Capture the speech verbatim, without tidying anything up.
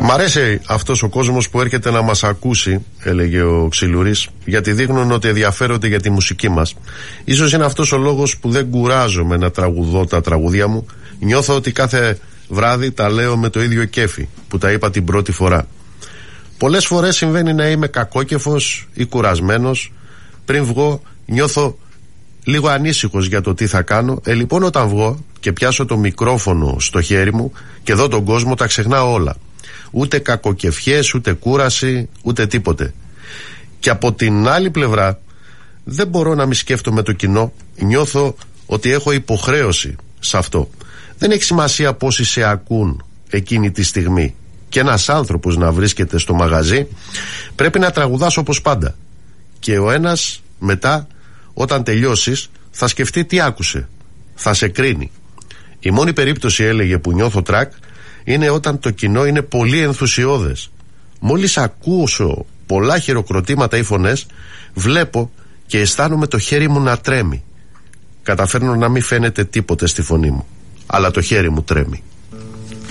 Μ' αρέσει αυτός ο κόσμος που έρχεται να μας ακούσει, έλεγε ο Ξυλουρής, γιατί δείχνουν ότι ενδιαφέρονται για τη μουσική μας. Ίσως είναι αυτός ο λόγος που δεν κουράζομαι να τραγουδώ τα τραγούδια μου. Νιώθω ότι κάθε βράδυ τα λέω με το ίδιο κέφι που τα είπα την πρώτη φορά. Πολλές φορές συμβαίνει να είμαι κακόκεφος ή κουρασμένος. Πριν βγω νιώθω λίγο ανήσυχος για το τι θα κάνω. Ε, λοιπόν, όταν βγω και πιάσω το μικρόφωνο στο χέρι μου και δω τον κόσμο, τα ξεχνάω όλα. Ούτε κακοκεφιές, ούτε κούραση, ούτε τίποτε. Και από την άλλη πλευρά δεν μπορώ να μη σκέφτομαι το κοινό. Νιώθω ότι έχω υποχρέωση σε αυτό. Δεν έχει σημασία πόσοι σε ακούν εκείνη τη στιγμή. Και ένας άνθρωπος να βρίσκεται στο μαγαζί, πρέπει να τραγουδάς όπως πάντα. Και ο ένας μετά, όταν τελειώσεις, θα σκεφτεί τι άκουσε. Θα σε κρίνει. Η μόνη περίπτωση, έλεγε, που νιώθω τρακ είναι όταν το κοινό είναι πολύ ενθουσιώδες. Μόλις ακούσω πολλά χειροκροτήματα ή φωνές, βλέπω και αισθάνομαι το χέρι μου να τρέμει. Καταφέρνω να μην φαίνεται τίποτε στη φωνή μου, αλλά το χέρι μου τρέμει.